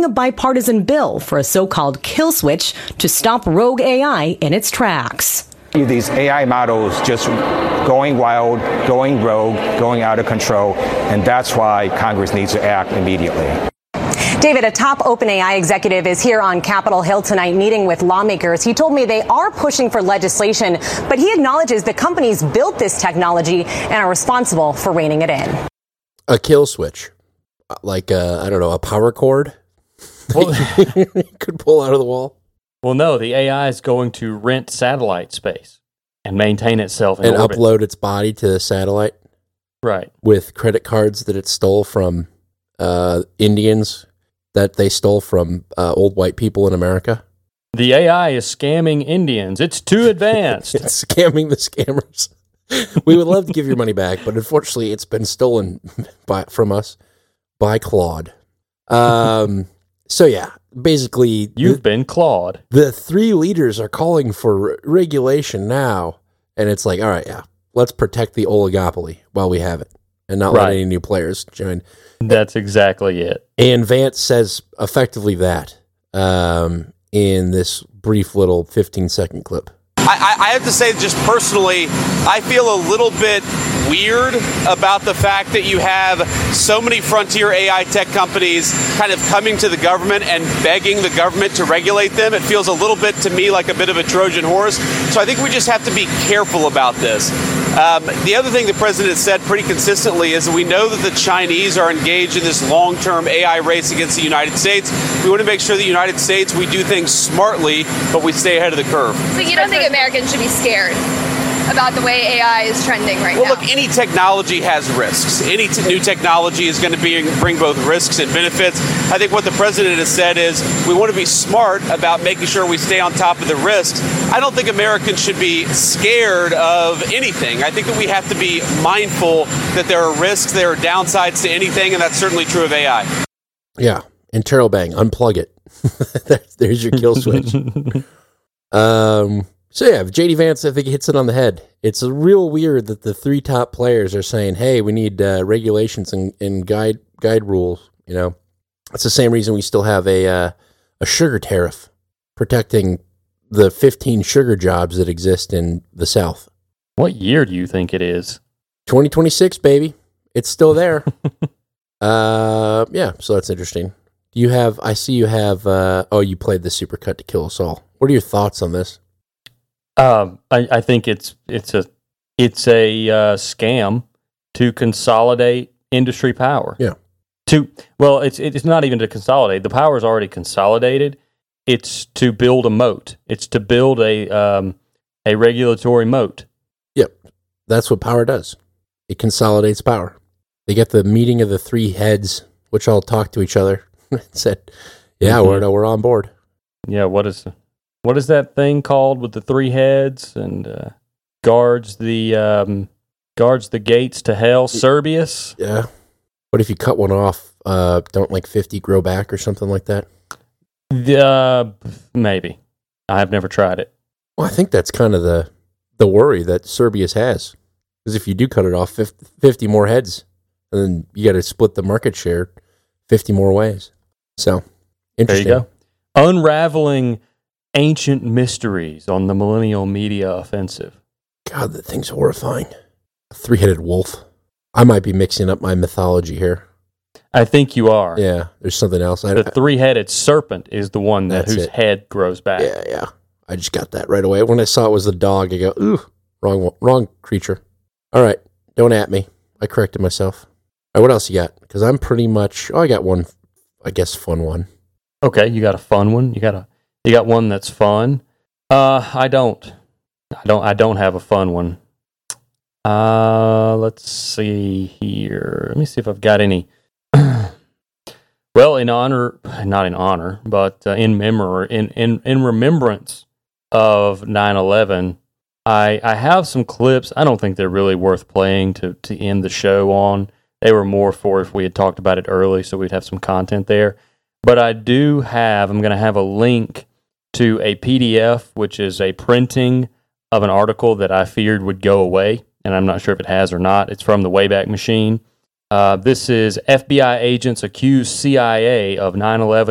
a bipartisan bill for a so-called kill switch to stop rogue AI in its tracks. These AI models just going wild, going rogue, going out of control, and that's why Congress needs to act immediately. David, a top OpenAI executive is here on Capitol Hill tonight meeting with lawmakers. He told me they are pushing for legislation, but he acknowledges the companies built this technology and are responsible for reining it in. A kill switch, like a power cord you could pull out of the wall. Well, no, the AI is going to rent satellite space and maintain itself in orbit. Upload its body to the satellite. Right. With credit cards that it stole from Indians that they stole from old white people in America. The AI is scamming Indians. It's too advanced. It's scamming the scammers. We would love to give your money back, but unfortunately it's been stolen from us by Claude. So yeah, basically... You've been clawed. The three leaders are calling for regulation now, and it's like, all right, yeah, let's protect the oligopoly while we have it, and not let any new players join. That's exactly it. And Vance says effectively that in this brief little 15-second clip. I have to say, just personally, I feel a little bit weird about the fact that you have so many frontier AI tech companies kind of coming to the government and begging the government to regulate them. It feels a little bit to me like a bit of a Trojan horse. So I think we just have to be careful about this. The other thing the president said pretty consistently is that we know that the Chinese are engaged in this long-term AI race against the United States. We want to make sure the United States, we do things smartly, but we stay ahead of the curve. So you don't think Americans should be scared about the way AI is trending right now? Well, look, any technology has risks. Any new technology is going to bring both risks and benefits. I think what the president has said is we want to be smart about making sure we stay on top of the risks. I don't think Americans should be scared of anything. I think that we have to be mindful that there are risks, there are downsides to anything, and that's certainly true of AI. Yeah, and Terrell Bang, unplug it. There's your kill switch. So yeah, J.D. Vance, I think, hits it on the head. It's real weird that the three top players are saying, hey, we need regulations and guide rules. You know, it's the same reason we still have a sugar tariff protecting the 15 sugar jobs that exist in the South. What year do you think it is? 2026, baby. It's still there. Yeah, so that's interesting. I see you have, you played the Supercut to Kill Us All. What are your thoughts on this? I think it's a scam to consolidate industry power. Yeah. It's not even to consolidate. The power is already consolidated. It's to build a moat. It's to build a regulatory moat. Yep. That's what power does. It consolidates power. They get the meeting of the three heads, which all talk to each other, and said, yeah, we're on board. Yeah, what is that thing called with the three heads and guards the gates to hell? Cerberus? Yeah. What if you cut one off? Don't like 50 grow back or something like that? Maybe. I've never tried it. Well, I think that's kind of the worry that Cerberus has. Because if you do cut it off, 50 more heads, and then you got to split the market share 50 more ways. So, interesting. There you go. Unraveling ancient mysteries on the Millennial Media Offensive. God, that thing's horrifying. A three-headed wolf. I might be mixing up my mythology here. I think you are. Yeah, there's something else. The three-headed serpent is the one whose head grows back. Yeah. I just got that right away. When I saw it was the dog, I go, ooh, wrong creature. All right, don't at me. I corrected myself. All right, what else you got? Because I'm pretty much, I got one, I guess, fun one. Okay, you got a fun one? You got one that's fun? I don't have a fun one. Let's see here. Let me see if I've got any. Well, not in honor, but in remembrance of 9/11, I have some clips. I don't think they're really worth playing to end the show on. They were more for if we had talked about it early, so we'd have some content there. But I'm going to have a link to a PDF, which is a printing of an article that I feared would go away, and I'm not sure if it has or not. It's from the Wayback Machine. This is FBI agents accuse CIA of 9/11